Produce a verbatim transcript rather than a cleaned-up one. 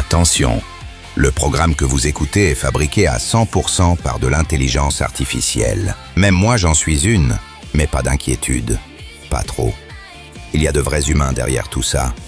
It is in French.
Attention, le programme que vous écoutez est fabriqué à cent pour cent par de l'intelligence artificielle. Même moi j'en suis une, mais pas d'inquiétude. Pas trop. Il y a de vrais humains derrière tout ça.